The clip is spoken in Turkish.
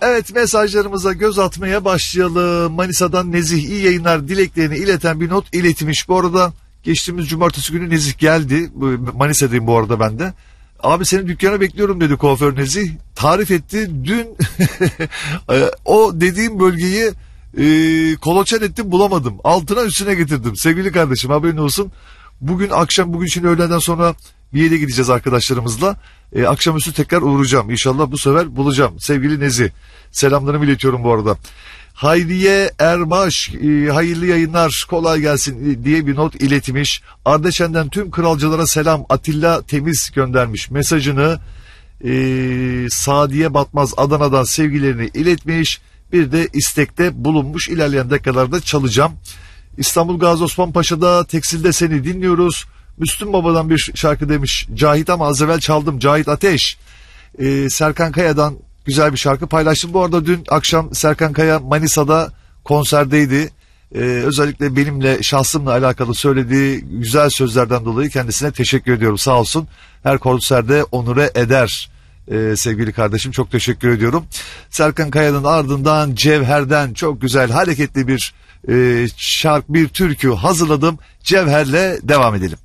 Evet, mesajlarımıza göz atmaya başlayalım. Manisa'dan Nezih iyi yayınlar dileklerini ileten bir not iletmiş. Bu arada geçtiğimiz cumartesi günü Nezih geldi. Manisa'dayım bu arada ben de. Abi senin dükkana bekliyorum dedi kuaför Nezih. Tarif etti. Dün o dediğim bölgeyi kolaçan ettim, bulamadım. Altına üstüne getirdim. Sevgili kardeşim, haberin olsun. Bugün akşam, bugün şimdi öğleden sonra bir yere gideceğiz arkadaşlarımızla. Akşamüstü tekrar uğrayacağım. İnşallah bu sefer bulacağım. Sevgili Nezih, selamlarımı iletiyorum bu arada. Hayriye Erbaş, hayırlı yayınlar, kolay gelsin diye bir not iletmiş. Ardeşen'den tüm kralcılara selam. Atilla Temiz göndermiş mesajını. Sadiye Batmaz Adana'dan sevgilerini iletmiş. Bir de istekte bulunmuş. İlerleyen dakikalarda çalacağım. İstanbul Gazi Osman Paşa'da Tekstil'de seni dinliyoruz. Müslüm Baba'dan bir şarkı demiş Cahit, ama az evvel çaldım. Cahit Ateş. Serkan Kaya'dan güzel bir şarkı paylaştım. Bu arada dün akşam Serkan Kaya Manisa'da konserdeydi. Özellikle benimle, şahsımla alakalı söylediği güzel sözlerden dolayı kendisine teşekkür ediyorum. Sağ olsun, her konserde onure eder. Sevgili kardeşim, çok teşekkür ediyorum. Serkan Kaya'nın ardından Cevher'den çok güzel hareketli bir şarkı, bir türkü hazırladım. Cevher'le devam edelim.